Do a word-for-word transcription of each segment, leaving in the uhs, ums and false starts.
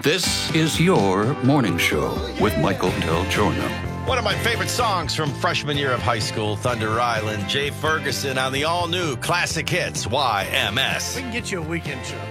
This is your morning show with Michael Del Giorno. One of my favorite songs from freshman year of high school, Thunder Island, Jay Ferguson on the all-new Classic Hits, Y M S. We can get you a weekend show.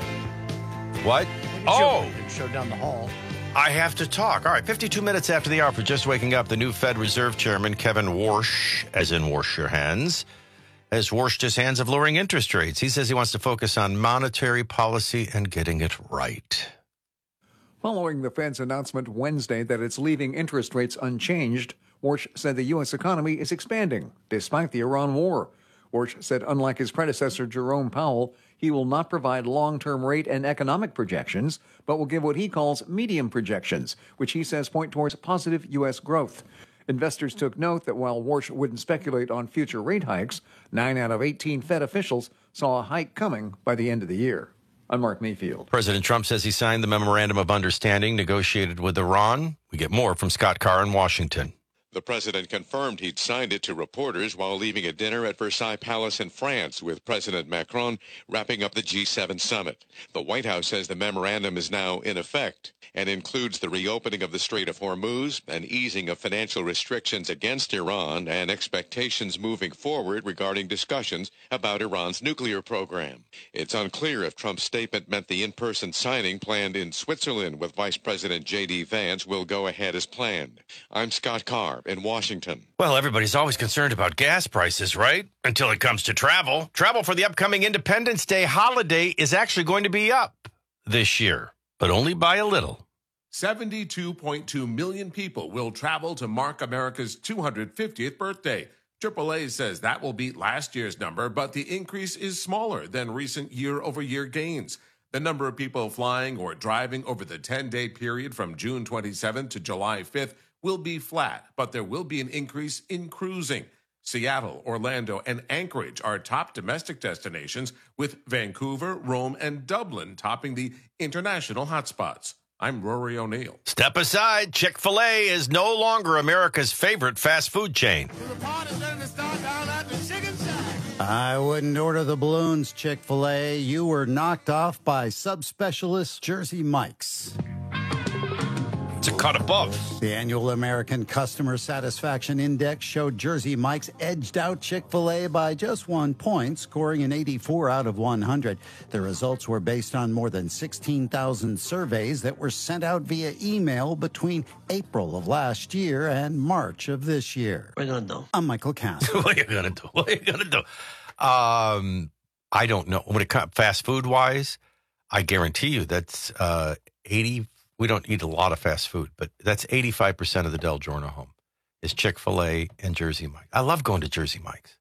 What? We can Oh! Show, we can show down the hall. I have to talk. All right, fifty-two minutes after the hour for just waking up, the new Fed Reserve Chairman, Kevin Warsh, as in wash your hands, has washed his hands of lowering interest rates. He says he wants to focus on monetary policy and getting it right. Following the Fed's announcement Wednesday that it's leaving interest rates unchanged, Warsh said the U S economy is expanding despite the Iran war. Warsh said unlike his predecessor Jerome Powell, he will not provide long-term rate and economic projections, but will give what he calls medium projections, which he says point towards positive U S growth. Investors took note that while Warsh wouldn't speculate on future rate hikes, nine out of eighteen Fed officials saw a hike coming by the end of the year. I'm Mark Mayfield. President Trump says he signed the Memorandum of Understanding negotiated with Iran. We get more from Scott Carr in Washington. The president confirmed he'd signed it to reporters while leaving a dinner at Versailles Palace in France with President Macron wrapping up the G seven summit. The White House says the memorandum is now in effect and includes the reopening of the Strait of Hormuz, an easing of financial restrictions against Iran, and expectations moving forward regarding discussions about Iran's nuclear program. It's unclear if Trump's statement meant the in-person signing planned in Switzerland with Vice President J D Vance will go ahead as planned. I'm Scott Carr in Washington. Well, everybody's always concerned about gas prices, right? Until it comes to travel. Travel for the upcoming Independence Day holiday is actually going to be up this year, but only by a little. seventy-two point two million people will travel to mark America's two hundred fiftieth birthday. triple A says that will beat last year's number, but the increase is smaller than recent year-over-year gains. The number of people flying or driving over the ten-day period from June twenty-seventh to July fifth will be flat, but there will be an increase in cruising. Seattle, Orlando, and Anchorage are top domestic destinations, with Vancouver, Rome, and Dublin topping the international hotspots. I'm Rory O'Neill. Step aside. Chick-fil-A is no longer America's favorite fast food chain. I wouldn't order the balloons, Chick-fil-A. You were knocked off by subspecialist Jersey Mike's. It's a cut above. The annual American Customer Satisfaction Index showed Jersey Mike's edged out Chick-fil-A by just one point, scoring an eighty-four out of one hundred. The results were based on more than sixteen thousand surveys that were sent out via email between April of last year and March of this year. What are you going to do? I'm Michael Cass. What are you going to do? What are you going to do? Um, I don't know. When it comes fast food-wise, I guarantee you that's uh, eighty. We don't eat a lot of fast food, but that's eighty-five percent of the Del Giorno home is Chick-fil-A and Jersey Mike's. I love going to Jersey Mike's.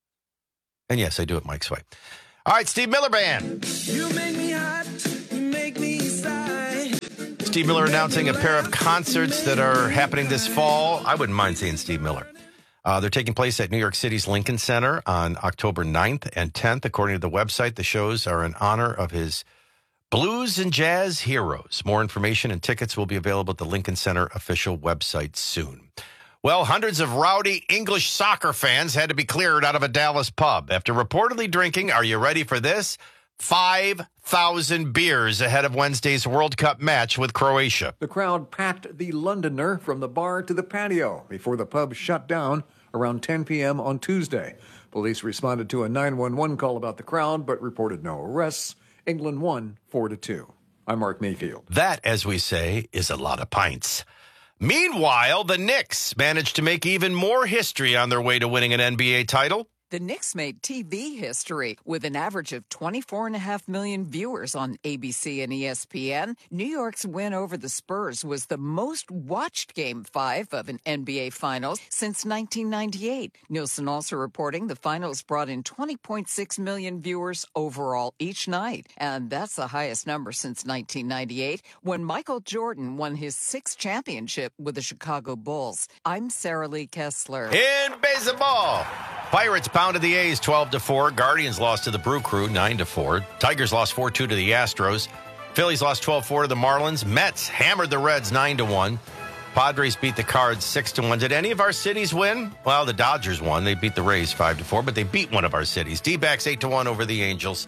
And yes, I do it Mike's way. All right, Steve Miller Band. You make me hot, you make me sigh. Steve Miller announcing a pair of concerts that are happening this fall. I wouldn't mind seeing Steve Miller. Uh, they're taking place at New York City's Lincoln Center on October ninth and tenth. According to the website, the shows are in honor of his Blues and Jazz Heroes. More information and tickets will be available at the Lincoln Center official website soon. Well, hundreds of rowdy English soccer fans had to be cleared out of a Dallas pub after reportedly drinking, are you ready for this, five thousand beers ahead of Wednesday's World Cup match with Croatia. The crowd packed the Londoner from the bar to the patio before the pub shut down around ten p.m. on Tuesday. Police responded to a nine one one call about the crowd, but reported no arrests. England won four to two. I'm Mark Mayfield. That, as we say, is a lot of pints. Meanwhile, the Knicks managed to make even more history on their way to winning an N B A title. The Knicks made T V history with an average of twenty-four point five million viewers on A B C and E S P N. New York's win over the Spurs was the most watched Game five of an N B A Finals since nineteen ninety-eight. Nielsen also reporting the finals brought in twenty point six million viewers overall each night. And that's the highest number since nineteen ninety-eight, when Michael Jordan won his sixth championship with the Chicago Bulls. I'm Sarah Lee Kessler. In baseball, Pirates pounded the A's twelve to four. Guardians lost to the Brew Crew nine to four. Tigers lost four two to the Astros. Phillies lost twelve four to the Marlins. Mets hammered the Reds nine to one. Padres beat the Cards six to one. Did any of our cities win? Well, the Dodgers won. They beat the Rays five to four, but they beat one of our cities. D-backs eight to one over the Angels.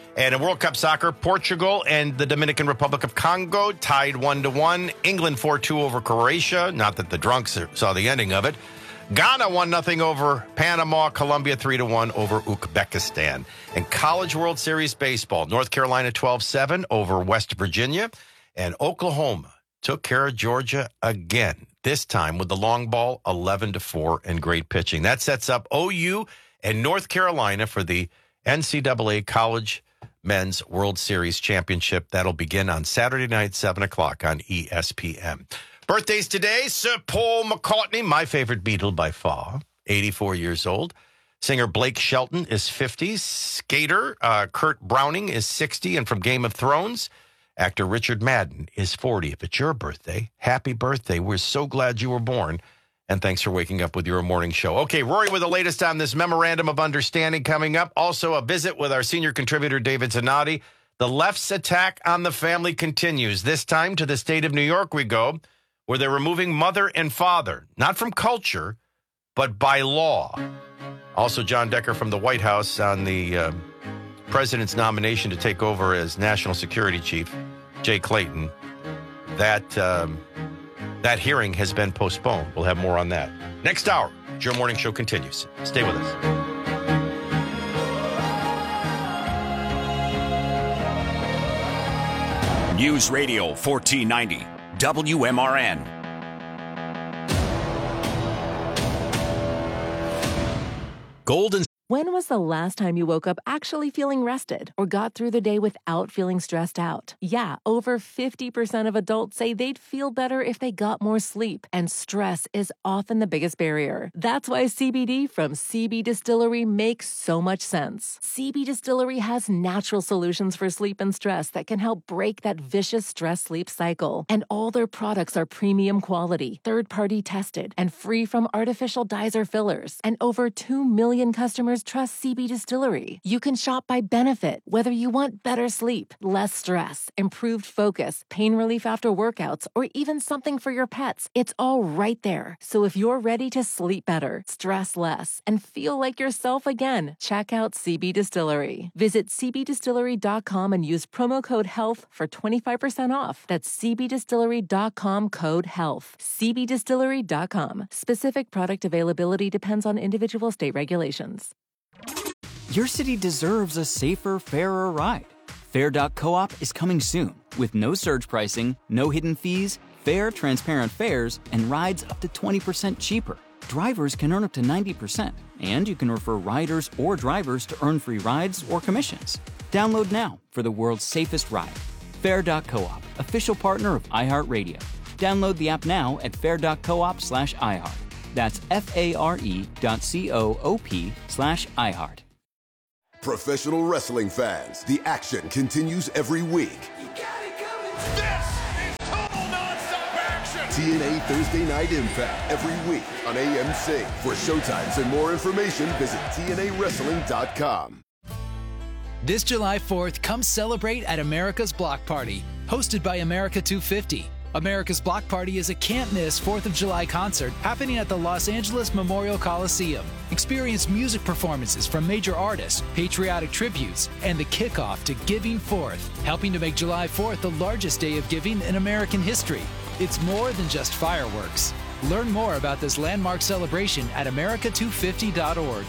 And in World Cup soccer, Portugal and the Dominican Republic of Congo tied one to one. England four two over Croatia. Not that the drunks saw the ending of it. Ghana one nothing over Panama. Colombia three to one over Uzbekistan. And College World Series baseball, North Carolina twelve seven over West Virginia. And Oklahoma took care of Georgia again, this time with the long ball, eleven to four, and great pitching. That sets up O U and North Carolina for the N C double A College Men's World Series Championship. That'll begin on Saturday night, seven o'clock on E S P N. Birthdays today, Sir Paul McCartney, my favorite Beatle by far, eighty-four years old. Singer Blake Shelton is fifty. Skater uh, Kurt Browning is sixty. And from Game of Thrones, actor Richard Madden is forty. If it's your birthday, happy birthday. We're so glad you were born. And thanks for waking up with your morning show. Okay, Rory with the latest on this Memorandum of Understanding coming up. Also, a visit with our senior contributor, David Zanotti. The left's attack on the family continues. This time to the state of New York we go, where they're removing mother and father, not from culture, but by law. Also, John Decker from the White House on the uh, president's nomination to take over as National Security Chief, Jay Clayton. That... Um, That hearing has been postponed. We'll have more on that. Next hour, your morning show continues. Stay with us. News Radio fourteen ninety, W M R N. Golden. When was the last time you woke up actually feeling rested or got through the day without feeling stressed out? Yeah, over fifty percent of adults say they'd feel better if they got more sleep, and stress is often the biggest barrier. That's why C B D from C B Distillery makes so much sense. C B Distillery has natural solutions for sleep and stress that can help break that vicious stress-sleep cycle. And all their products are premium quality, third-party tested, and free from artificial dyes or fillers. And over two million customers trust C B Distillery. You can shop by benefit, whether you want better sleep, less stress, improved focus, pain relief after workouts, or even something for your pets. It's all right there. So if you're ready to sleep better, stress less, and feel like yourself again, check out C B Distillery. Visit c b distillery dot com and use promo code HEALTH for twenty-five percent off. That's c b distillery dot com code HEALTH. c b distillery dot com. Specific product availability depends on individual state regulations. Your city deserves a safer, fairer ride. Fair dot coop is coming soon with no surge pricing, no hidden fees, fair, transparent fares, and rides up to twenty percent cheaper. Drivers can earn up to ninety percent, and you can refer riders or drivers to earn free rides or commissions. Download now for the world's safest ride. Fair dot coop, official partner of iHeartRadio. Download the app now at fair dot coop slash iHeart. That's F-A-R-E dot C-O-O-P slash iHeart. Professional wrestling fans, the action continues every week. This is total nonstop action! T N A Thursday Night Impact every week on A M C. For showtimes and more information, visit T N A wrestling dot com. This July fourth, come celebrate at America's Block Party, hosted by America two fifty. America's Block Party is a can't-miss fourth of July concert happening at the Los Angeles Memorial Coliseum. Experience music performances from major artists, patriotic tributes, and the kickoff to Giving Fourth, helping to make July fourth the largest day of giving in American history. It's more than just fireworks. Learn more about this landmark celebration at america two fifty dot org.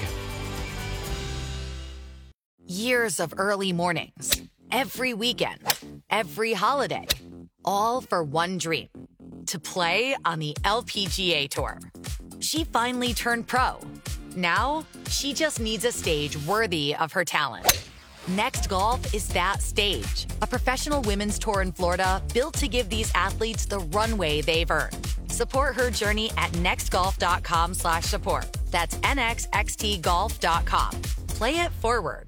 Years of early mornings, every weekend, every holiday, all for one dream, to play on the L P G A Tour. She finally turned pro. Now, she just needs a stage worthy of her talent. Next Golf is that stage, a professional women's tour in Florida built to give these athletes the runway they've earned. Support her journey at nextgolf.com slash support. That's N X X T golf dot com. Play it forward.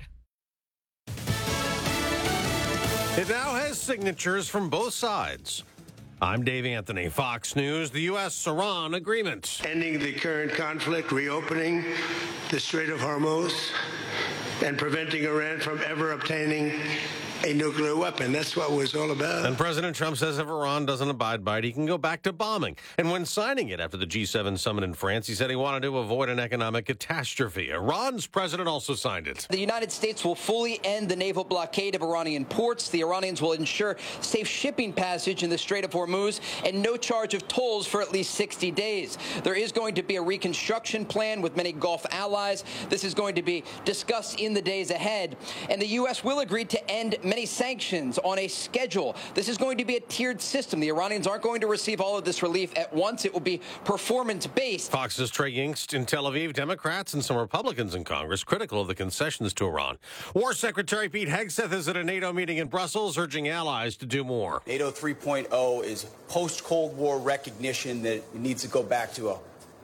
It now has signatures from both sides. I'm Dave Anthony, Fox News. The U S-Iran agreement. Ending the current conflict, reopening the Strait of Hormuz, and preventing Iran from ever obtaining a nuclear weapon. That's what it was all about. And President Trump says if Iran doesn't abide by it, he can go back to bombing. And when signing it after the G seven summit in France, he said he wanted to avoid an economic catastrophe. Iran's president also signed it. The United States will fully end the naval blockade of Iranian ports. The Iranians will ensure safe shipping passage in the Strait of Hormuz and no charge of tolls for at least sixty days. There is going to be a reconstruction plan with many Gulf allies. This is going to be discussed in the days ahead. And the U S will agree to end many sanctions on a schedule. This is going to be a tiered system. The Iranians aren't going to receive all of this relief at once. It will be performance-based. Fox's Trey Yingst in Tel Aviv. Democrats and some Republicans in Congress critical of the concessions to Iran. War Secretary Pete Hegseth is at a NATO meeting in Brussels, urging allies to do more. NATO three point oh is post-Cold War recognition that it needs to go back to a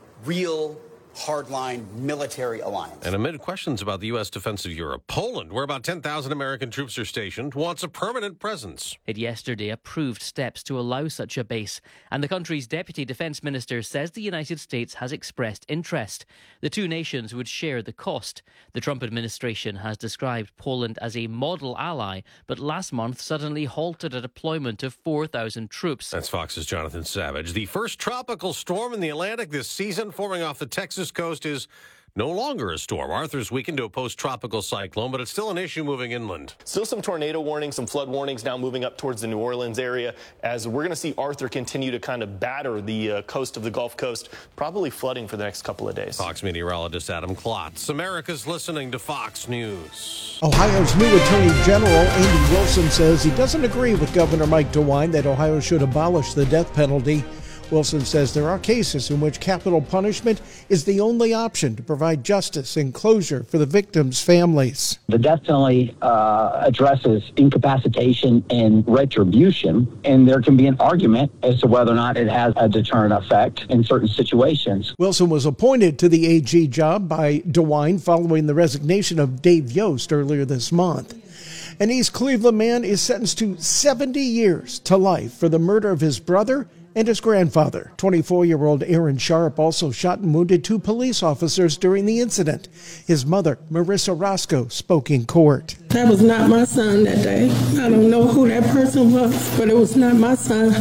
real hardline military alliance. And amid questions about the U S defense of Europe, Poland, where about ten thousand American troops are stationed, wants a permanent presence. It yesterday approved steps to allow such a base, and the country's deputy defense minister says the United States has expressed interest. The two nations would share the cost. The Trump administration has described Poland as a model ally, but last month suddenly halted a deployment of four thousand troops. That's Fox's Jonathan Savage. The first tropical storm in the Atlantic this season, forming off the Texas coast, is no longer a storm. Arthur's weakened to a post-tropical cyclone, but it's still an issue moving inland. Still some tornado warnings, some flood warnings now moving up towards the New Orleans area, as we're going to see Arthur continue to kind of batter the uh, coast of the Gulf Coast, probably flooding for the next couple of days. Fox meteorologist Adam Klotz. America's listening to Fox News. Ohio's new Attorney General, Andy Wilson, says he doesn't agree with Governor Mike DeWine that Ohio should abolish the death penalty. Wilson says there are cases in which capital punishment is the only option to provide justice and closure for the victims' families. The death penalty uh, addresses incapacitation and retribution, and there can be an argument as to whether or not it has a deterrent effect in certain situations. Wilson was appointed to the A G job by DeWine following the resignation of Dave Yost earlier this month. An East Cleveland man is sentenced to seventy years to life for the murder of his brother and his grandfather. twenty-four-year-old Aaron Sharp also shot and wounded two police officers during the incident. His mother, Marissa Roscoe, spoke in court. That was not my son that day. I don't know who that person was, but it was not my son.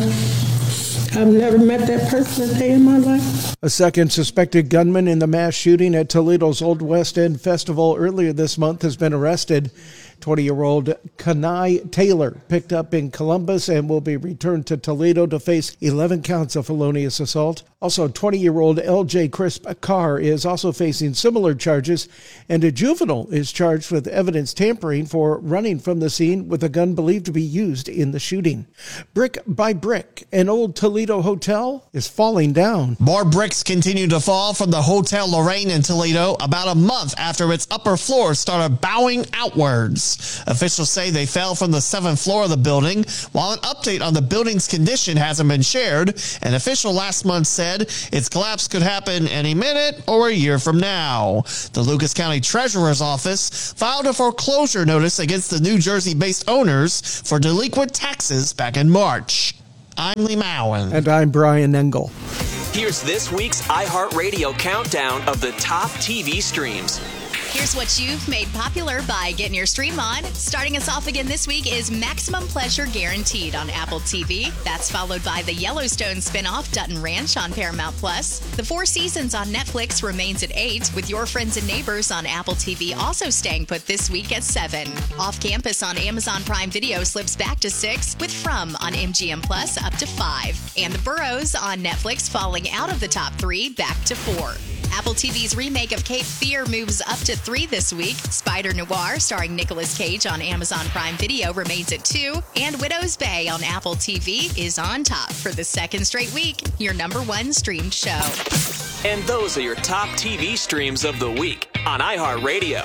I've never met that person a day in my life. A second suspected gunman in the mass shooting at Toledo's Old West End Festival earlier this month has been arrested. twenty-year-old Kanai Taylor picked up in Columbus and will be returned to Toledo to face eleven counts of felonious assault. Also, twenty-year-old L J Crisp Carr is also facing similar charges, and a juvenile is charged with evidence tampering for running from the scene with a gun believed to be used in the shooting. Brick by brick, an old Toledo hotel is falling down. More bricks continue to fall from the Hotel Lorraine in Toledo about a month after its upper floors started bowing outwards. Officials say they fell from the seventh floor of the building, while an update on the building's condition hasn't been shared. An official last month said its collapse could happen any minute or a year from now. The Lucas County Treasurer's Office filed a foreclosure notice against the New Jersey-based owners for delinquent taxes back in March. I'm Lee Mowen. And I'm Brian Engel. Here's this week's iHeartRadio countdown of the top T V streams. Here's what you've made popular by getting your stream on. Starting us off again this week is Maximum Pleasure Guaranteed on Apple T V. That's followed by the Yellowstone spinoff Dutton Ranch on Paramount Plus. The Four Seasons on Netflix remains at eight, with Your Friends and Neighbors on Apple T V also staying put this week at seven. Off Campus on Amazon Prime Video slips back to six, with From on M G M Plus up to five. And The Burrows on Netflix falling out of the top three back to four. Apple T V's remake of Cape Fear moves up to three this week. Spider Noir, starring Nicolas Cage on Amazon Prime Video, remains at two. And Widow's Bay on Apple T V is on top for the second straight week, your number one streamed show. And those are your top T V streams of the week on iHeartRadio.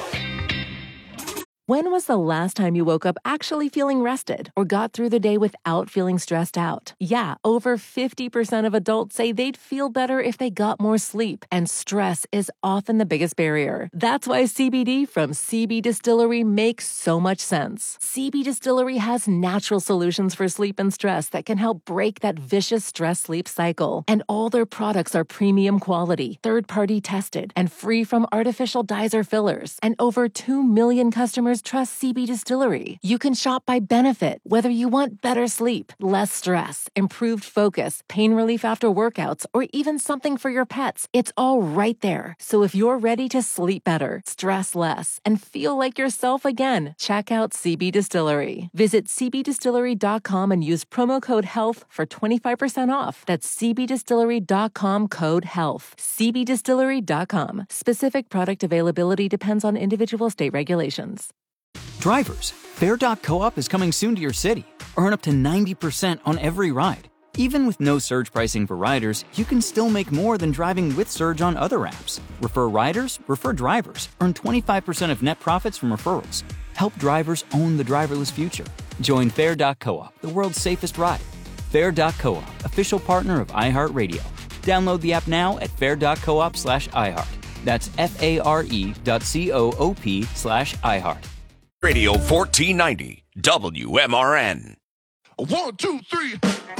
When was the last time you woke up actually feeling rested or got through the day without feeling stressed out? Yeah, over fifty percent of adults say they'd feel better if they got more sleep, and stress is often the biggest barrier. That's why C B D from C B Distillery makes so much sense. C B Distillery has natural solutions for sleep and stress that can help break that vicious stress-sleep cycle. And all their products are premium quality, third-party tested, and free from artificial dyes or fillers. And over two million customers customers trust C B Distillery. You can shop by benefit, whether you want better sleep, less stress, improved focus, pain relief after workouts, or even something for your pets. It's all right there. So if you're ready to sleep better, stress less, and feel like yourself again, check out C B Distillery. Visit c b distillery dot com and use promo code HEALTH for twenty-five percent off. That's c b distillery dot com code HEALTH. c b distillery dot com. Specific product availability depends on individual state regulations. Drivers, Fare dot co-op is coming soon to your city. Earn up to ninety percent on every ride. Even with no surge pricing for riders, you can still make more than driving with Surge on other apps. Refer riders, refer drivers. Earn twenty-five percent of net profits from referrals. Help drivers own the driverless future. Join Fare dot co-op, the world's safest ride. Fare dot co-op, official partner of iHeartRadio. Download the app now at fare dot coop slash iHeart. That's F-A-R-E dot C-O-O-P slash iHeart. Radio fourteen ninety, W M R N. One, two, three.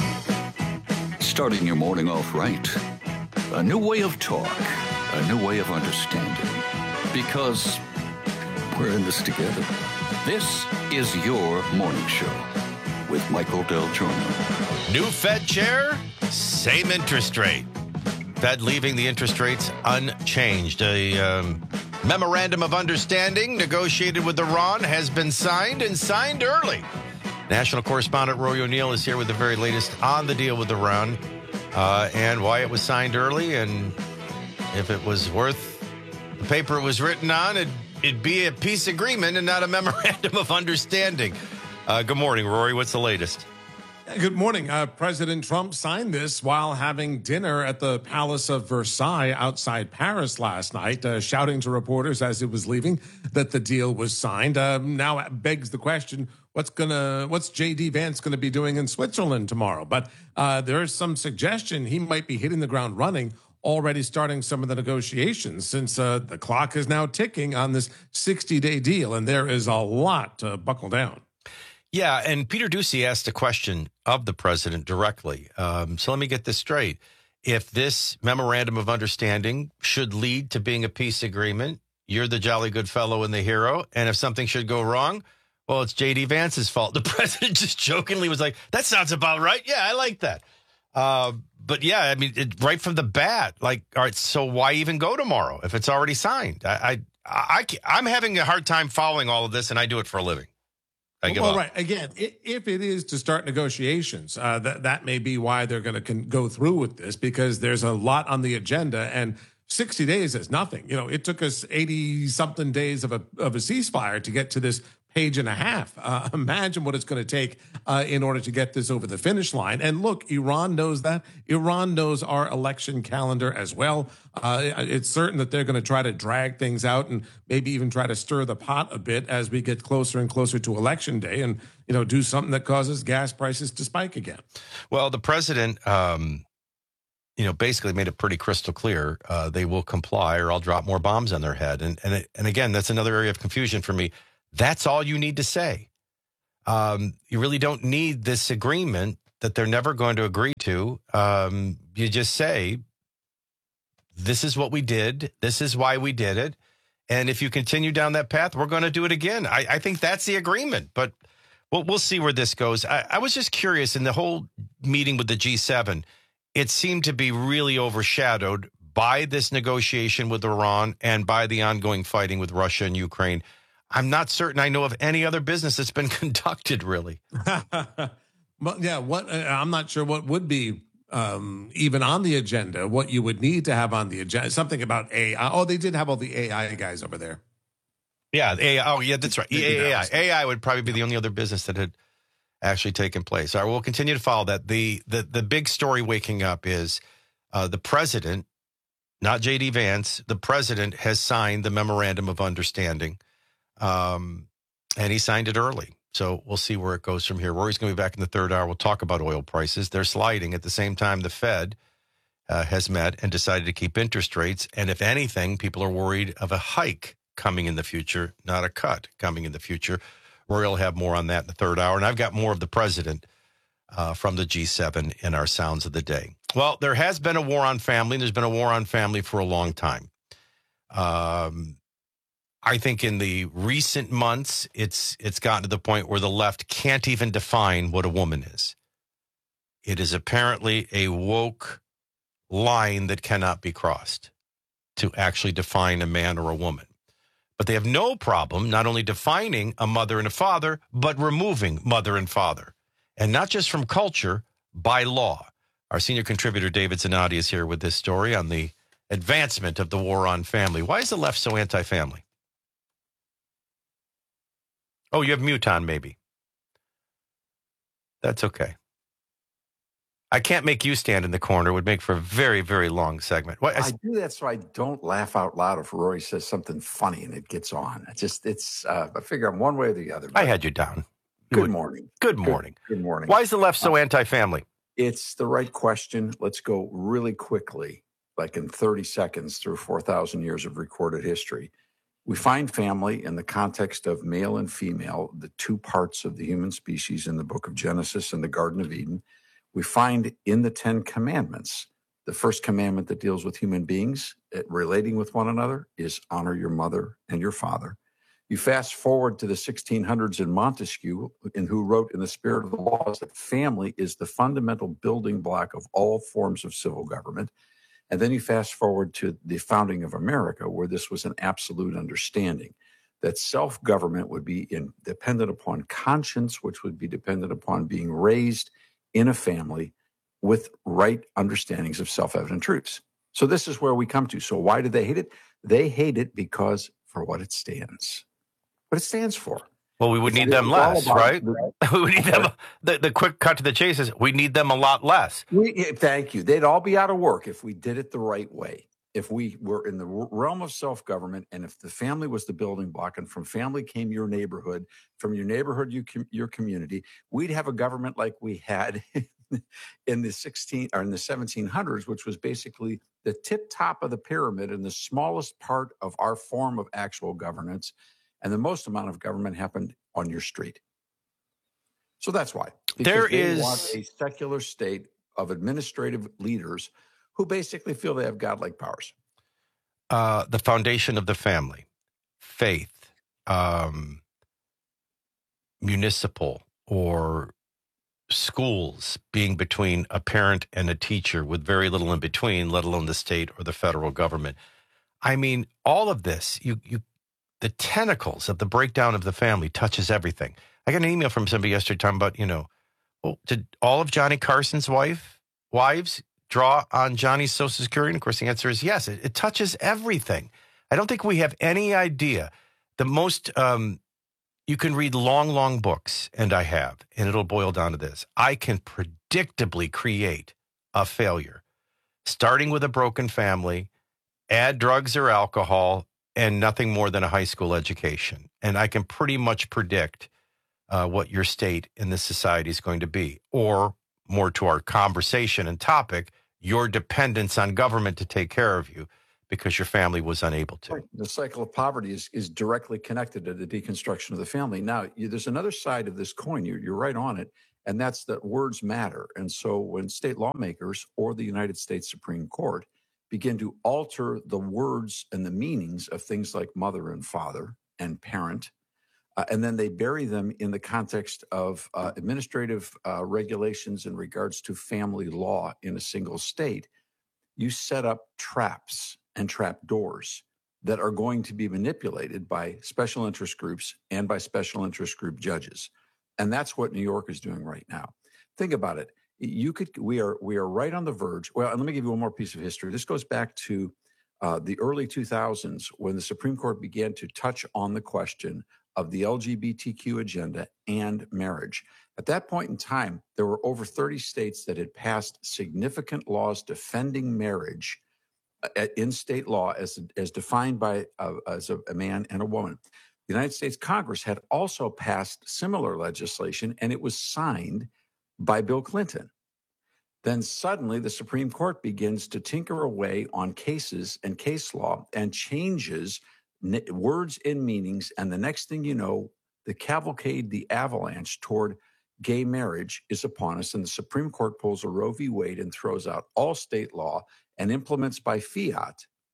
Starting your morning off right. A new way of talk. A new way of understanding. Because we're in this together. This is your morning show with Michael Del Giorno. New Fed chair, same interest rate. Fed leaving the interest rates unchanged. A um, memorandum of understanding negotiated with Iran has been signed and signed early. National correspondent Rory O'Neill is here with the very latest on the deal with Iran uh, and why it was signed early, and if it was worth the paper it was written on, it'd, it'd be a peace agreement and not a memorandum of understanding. Uh, good morning, Rory. What's the latest? Good morning. Uh, President Trump signed this while having dinner at the Palace of Versailles outside Paris last night, uh, shouting to reporters as he was leaving that the deal was signed. Uh, now it begs the question, what's gonna, what's J D Vance going to be doing in Switzerland tomorrow? But uh, there is some suggestion he might be hitting the ground running, already starting some of the negotiations, since uh, the clock is now ticking on this sixty-day deal, and there is a lot to buckle down. Yeah, and Peter Doocy asked a question of the president directly. Um, so let me get this straight. If this memorandum of understanding should lead to being a peace agreement, you're the jolly good fellow and the hero. And if something should go wrong, well, it's J D Vance's fault. The president just jokingly was like, that sounds about right. Yeah, I like that. Uh, but yeah, I mean, it, right from the bat, like, all right, so why even go tomorrow if it's already signed? I, I, I, I'm having a hard time following all of this, and I do it for a living. Well, up. right. Again, if it is to start negotiations, uh, that that may be why they're going to con- go through with this, because there's a lot on the agenda, and sixty days is nothing. You know, it took us eighty something days of a of a ceasefire to get to this page and a half. Uh, imagine what it's going to take uh, in order to get this over the finish line. And look, Iran knows that. Iran knows our election calendar as well. Uh, it's certain that they're going to try to drag things out and maybe even try to stir the pot a bit as we get closer and closer to election day, and, you know, do something that causes gas prices to spike again. Well, the president, um, you know, basically made it pretty crystal clear. Uh, they will comply or I'll drop more bombs on their head. And, and, and again, that's another area of confusion for me. That's all you need to say. Um, you really don't need this agreement that they're never going to agree to. Um, you just say, this is what we did. This is why we did it. And if you continue down that path, we're going to do it again. I, I think that's the agreement. But we'll, we'll see where this goes. I, I was just curious, in the whole meeting with the G seven, it seemed to be really overshadowed by this negotiation with Iran and by the ongoing fighting with Russia and Ukraine. I'm not certain I know of any other business that's been conducted, really. Well, yeah, what I'm not sure what would be um, even on the agenda, what you would need to have on the agenda. Something about A I. Oh, they did have all the A I guys over there. Yeah, A I. Oh, yeah, that's right. A I. A I would probably be the only other business that had actually taken place. All right, we'll continue to follow that. The the, the big story waking up is uh, the president, not J D Vance, the president has signed the memorandum of understanding. Um, and he signed it early. So we'll see where it goes from here. Rory's going to be back in the third hour. We'll talk about oil prices. They're sliding. At the same time, the Fed uh, has met and decided to keep interest rates. And if anything, people are worried of a hike coming in the future, not a cut coming in the future. Rory will have more on that in the third hour. And I've got more of the president uh, from the G seven in our Sounds of the Day. Well, there has been a war on family. And there's been a war on family for a long time. Um, I think in the recent months, it's it's gotten to the point where the left can't even define what a woman is. It is apparently a woke line that cannot be crossed to actually define a man or a woman. But they have no problem not only defining a mother and a father, but removing mother and father. And not just from culture, by law. Our senior contributor, David Zanotti, is here with this story on the advancement of the war on family. Why is the left so anti-family? Oh, you have mute on, maybe. That's okay. I can't make you stand in the corner. It would make for a very, very long segment. What, I, I do that so I don't laugh out loud if Rory says something funny and it gets on. It's just, it's, uh, I figure I'm one way or the other. I had you down. You good would, morning. Good morning. Good, good morning. Why is the left so uh, anti-family? It's the right question. Let's go really quickly, like in thirty seconds through four thousand years of recorded history. We find family in the context of male and female, the two parts of the human species in the book of Genesis and the Garden of Eden. We find in the Ten Commandments, the first commandment that deals with human beings relating with one another is honor your mother and your father. You fast forward to the sixteen hundreds in Montesquieu, and who wrote in the spirit of the laws that family is the fundamental building block of all forms of civil government. And then you fast forward to the founding of America, where this was an absolute understanding that self-government would be in, dependent upon conscience, which would be dependent upon being raised in a family with right understandings of self-evident truths. So this is where we come to. So why do they hate it? They hate it because for what it stands. What it stands for. Well, we would It's- need them it's less, all about right? the- we would need them. The, the quick cut to the chase is we need them a lot less. We, yeah, thank you. They'd all be out of work if we did it the right way. If we were in the realm of self-government, and if the family was the building block, and from family came your neighborhood, from your neighborhood, you com- your community, we'd have a government like we had in the sixteen or in the seventeen hundreds, which was basically the tip top of the pyramid and the smallest part of our form of actual governance. And the most amount of government happened on your street. So that's why. Because There they is- want a secular state of administrative leaders who basically feel they have godlike powers. Uh, the foundation of the family, faith, um, municipal or schools being between a parent and a teacher with very little in between, let alone the state or the federal government. I mean, all of this, you, you, the tentacles of the breakdown of the family touches everything. I got an email from somebody yesterday talking about, you know, well, did all of Johnny Carson's wife wives draw on Johnny's Social Security? And of course, the answer is yes. It, it touches everything. I don't think we have any idea. The most, um, you can read long, long books, and I have, and it'll boil down to this. I can predictably create a failure, starting with a broken family, add drugs or alcohol, and nothing more than a high school education. And I can pretty much predict uh, what your state in this society is going to be. Or, more to our conversation and topic, your dependence on government to take care of you because your family was unable to. The cycle of poverty is, is directly connected to the deconstruction of the family. Now, you, there's another side of this coin. You're, you're right on it, and that's that words matter. And so when state lawmakers or the United States Supreme Court begin to alter the words and the meanings of things like mother and father and parent, uh, and then they bury them in the context of uh, administrative uh, regulations in regards to family law in a single state, you set up traps and trap doors that are going to be manipulated by special interest groups and by special interest group judges. And that's what New York is doing right now. Think about it. You could, we are, we are right on the verge. Well, and let me give you one more piece of history. This goes back to uh, the early two thousands when the Supreme Court began to touch on the question of the L G B T Q agenda and marriage. At that point in time, there were over thirty states that had passed significant laws defending marriage uh, in state law as, as defined by uh, as a, a man and a woman. The United States Congress had also passed similar legislation, and it was signed by Bill Clinton. Then suddenly the Supreme Court begins to tinker away on cases and case law and changes n- words and meanings. And the next thing you know, the cavalcade, the avalanche toward gay marriage is upon us. And the Supreme Court pulls a Roe v. Wade and throws out all state law and implements by fiat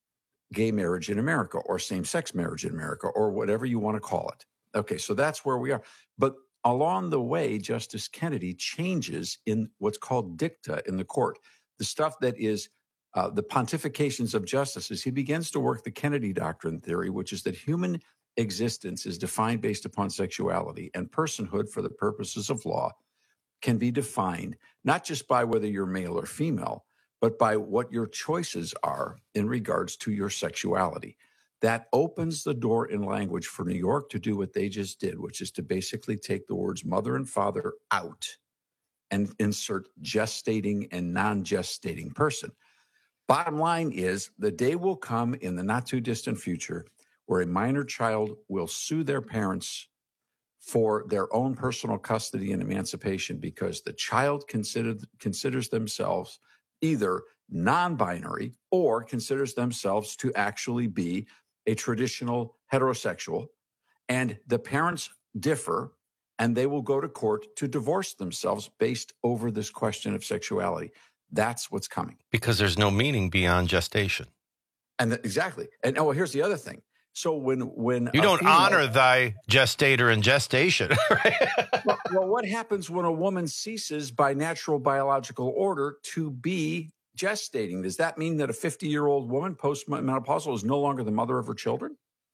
gay marriage in America or same-sex marriage in America or whatever you want to call it. Okay, so that's where we are. But along the way, Justice Kennedy changes in what's called dicta in the court, the stuff that is uh, the pontifications of justices. He begins to work the Kennedy doctrine theory, which is that human existence is defined based upon sexuality, and personhood for the purposes of law can be defined not just by whether you're male or female, but by what your choices are in regards to your sexuality. That opens the door in language for New York to do what they just did, which is to basically take the words mother and father out and insert gestating and non-gestating person. Bottom line is, the day will come in the not too distant future where a minor child will sue their parents for their own personal custody and emancipation because the child considered, considers themselves either non-binary or considers themselves to actually be a traditional heterosexual, and the parents differ, and they will go to court to divorce themselves based over this question of sexuality. That's what's coming. Because there's no meaning beyond gestation. And the, exactly. And oh, here's the other thing. So when when you don't female, honor thy gestator in gestation, right? well, well, what happens when a woman ceases by natural biological order to be gestating? Does that mean that a fifty-year-old woman postmenopausal is no longer the mother of her children?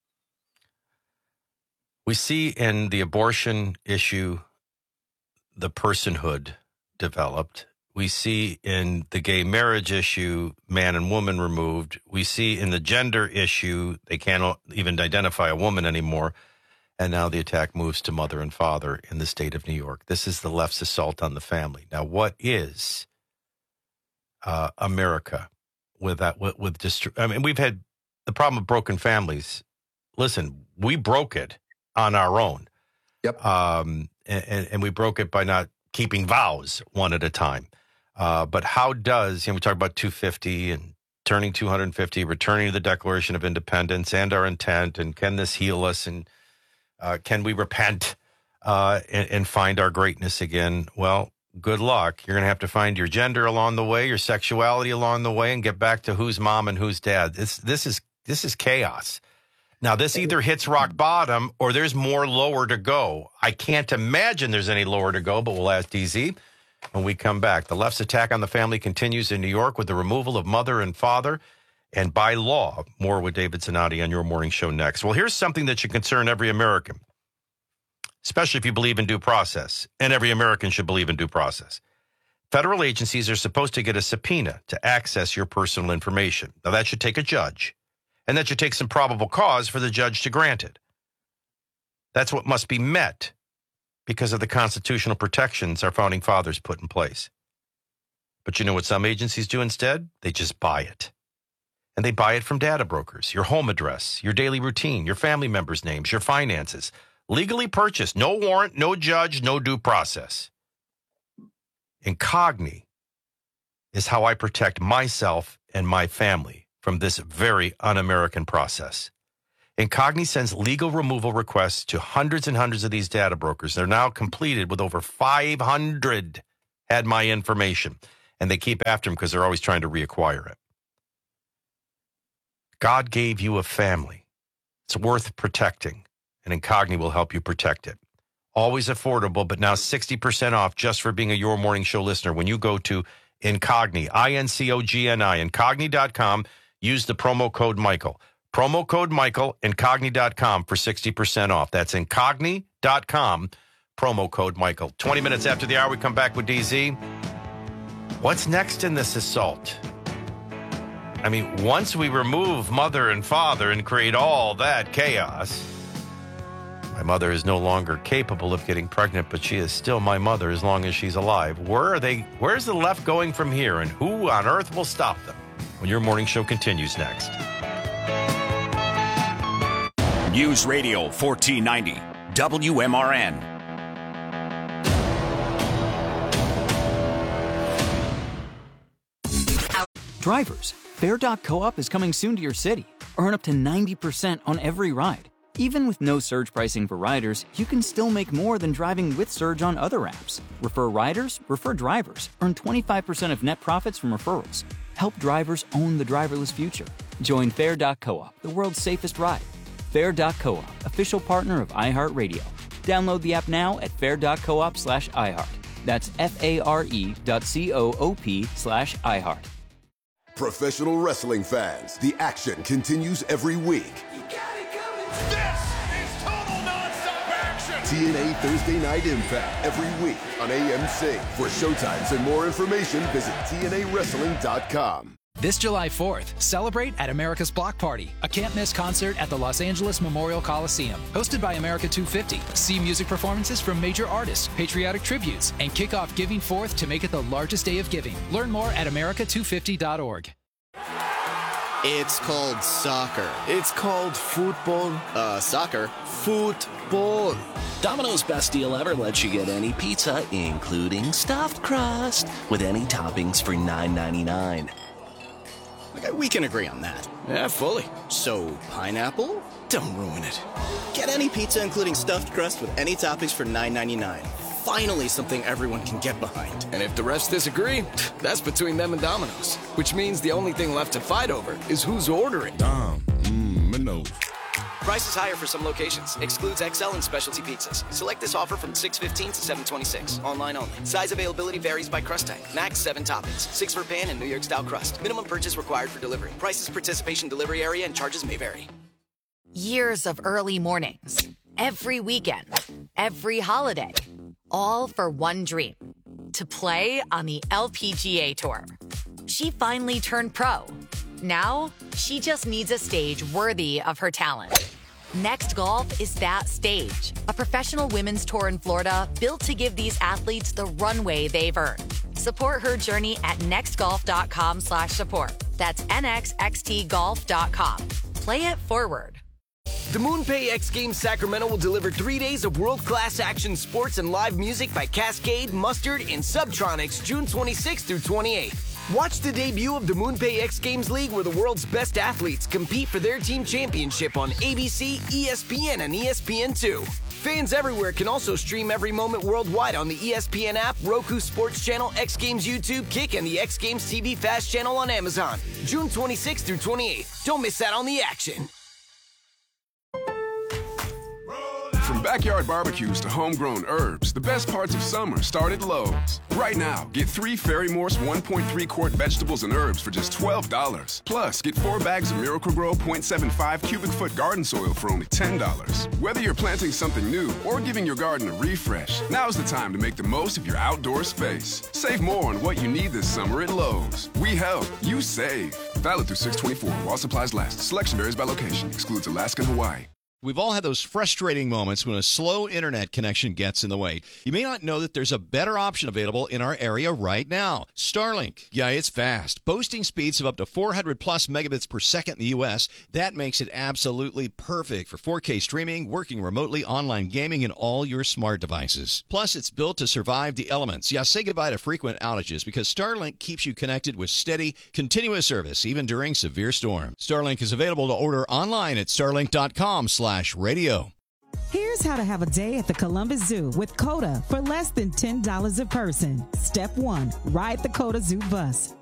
We see in the abortion issue the personhood developed. We see in the gay marriage issue, man and woman removed. We see in the gender issue, they can't even identify a woman anymore. And now the attack moves to mother and father in the state of New York. This is the left's assault on the family. Now, what is uh, America with that? With, with distri- I mean, we've had the problem of broken families. Listen, we broke it on our own. Yep. Um, and, and we broke it by not keeping vows one at a time. Uh, but how does, you know, we talk about two fifty and turning two hundred fifty, returning to the Declaration of Independence and our intent, and can this heal us, and uh, can we repent uh, and, and find our greatness again? Well, good luck. You're going to have to find your gender along the way, your sexuality along the way, and get back to who's mom and who's dad. This, this is this is chaos. Now, this either hits rock bottom or there's more lower to go. I can't imagine there's any lower to go, but we'll ask D Z when we come back. The left's attack on the family continues in New York with the removal of mother and father, and by law. More with David Zanotti on your morning show next. Well, here's something that should concern every American, especially if you believe in due process, and every American should believe in due process. Federal agencies are supposed to get a subpoena to access your personal information. Now, that should take a judge, and that should take some probable cause for the judge to grant it. That's what must be met because of the constitutional protections our founding fathers put in place. But you know what some agencies do instead? They just buy it. And they buy it from data brokers, your home address, your daily routine, your family members' names, your finances. Legally purchased, no warrant, no judge, no due process. Incogni is how I protect myself and my family from this very un-American process. Incogni sends legal removal requests to hundreds and hundreds of these data brokers. They're now completed with over five hundred had my information. And they keep after them because they're always trying to reacquire it. God gave you a family. It's worth protecting, and Incogni will help you protect it. Always affordable, but now sixty percent off just for being a Your Morning Show listener when you go to Incogni, I N C O G N I, Incogni dot com. Use the promo code Michael. Promo code Michael, Incogni dot com for sixty percent off. That's Incogni dot com, promo code Michael. twenty minutes after the hour, we come back with D Z. What's next in this assault? I mean, once we remove mother and father and create all that chaos, my mother is no longer capable of getting pregnant, but she is still my mother as long as she's alive. Where are they? Where's the left going from here, and who on earth will stop them? When your morning show continues next. News Radio fourteen ninety, W M R N. Drivers, Fair dot coop is coming soon to your city. Earn up to ninety percent on every ride. Even with no surge pricing for riders, you can still make more than driving with Surge on other apps. Refer riders, refer drivers. Earn twenty-five percent of net profits from referrals. Help drivers own the driverless future. Join Fair dot coop, the world's safest ride. Fair dot coop, official partner of iHeartRadio. Download the app now at fair dot coop slash iHeart. That's F-A-R-E dot C-O-O-P slash iHeart. Professional wrestling fans, the action continues every week. This is total nonstop action. T N A Thursday Night Impact every week on A M C. For showtimes and more information, visit T N A wrestling dot com. This July fourth, celebrate at America's Block Party, a can't-miss concert at the Los Angeles Memorial Coliseum. Hosted by America two fifty, see music performances from major artists, patriotic tributes, and kick off Giving Fourth to make it the largest day of giving. Learn more at America two fifty dot org. It's called soccer. It's called football. Uh, soccer. Football. Domino's Best Deal Ever lets you get any pizza, including stuffed crust, with any toppings for nine ninety-nine. Okay, we can agree on that. Yeah, fully. So, pineapple? Don't ruin it. Get any pizza, including stuffed crust, with any toppings for nine ninety-nine. Finally, something everyone can get behind. And if the rest disagree, that's between them and Domino's. Which means the only thing left to fight over is who's ordering. Dom, mmm, Minnows. Price is higher for some locations. Excludes X L and specialty pizzas. Select this offer from six fifteen to seven twenty-six. Online only. Size availability varies by crust type. Max seven toppings. Six for pan and New York style crust. Minimum purchase required for delivery. Prices, participation, delivery area, and charges may vary. Years of early mornings. Every weekend. Every holiday. All for one dream. To play on the L P G A Tour. She finally turned pro. Now, she just needs a stage worthy of her talent. Next Golf is that stage. A professional women's tour in Florida built to give these athletes the runway they've earned. Support her journey at nextgolf.com slash support. That's nxxt golf dot com. Play it forward. The MoonPay X Games Sacramento will deliver three days of world-class action sports and live music by Cascade, Mustard, and Subtronics June twenty-sixth through twenty-eighth. Watch the debut of the MoonPay X Games League, where the world's best athletes compete for their team championship on A B C, E S P N, and E S P N two. Fans everywhere can also stream every moment worldwide on the E S P N app, Roku Sports Channel, X Games YouTube, Kick, and the X Games T V Fast Channel on Amazon. June twenty-sixth through twenty-eighth. Don't miss out on the action. From backyard barbecues to homegrown herbs, the best parts of summer start at Lowe's. Right now, get three Fairy Morse one point three quart vegetables and herbs for just twelve dollars. Plus, get four bags of Miracle-Gro point seven five cubic foot garden soil for only ten dollars. Whether you're planting something new or giving your garden a refresh, now's the time to make the most of your outdoor space. Save more on what you need this summer at Lowe's. We help, you save. Valid through six twenty-four while supplies last. Selection varies by location. Excludes Alaska and Hawaii. We've all had those frustrating moments when a slow internet connection gets in the way. You may not know that there's a better option available in our area right now. Starlink. Yeah, it's fast. Boasting speeds of up to four hundred plus megabits per second in the U S. That makes it absolutely perfect for four K streaming, working remotely, online gaming, and all your smart devices. Plus, it's built to survive the elements. Yeah, say goodbye to frequent outages because Starlink keeps you connected with steady, continuous service, even during severe storms. Starlink is available to order online at starlink dot com slash radio. Here's how to have a day at the Columbus Zoo with COTA for less than ten dollars a person. Step one, ride the COTA Zoo bus.